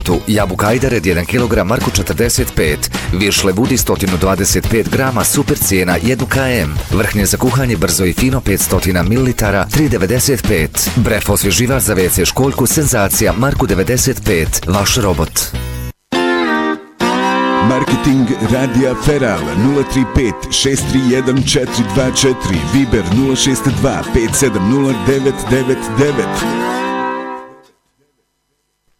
Jabuka Ajdared 1 kg Marku 45, Viršle Budi 125 grama, super cijena 1 km, vrhnje za kuhanje brzo i fino 500 ml 3,95, Bref osvježivač za WC školjku senzacija Marku 95, vaš robot. Marketing Radija Feral 035 631 424, Viber 062 570 999.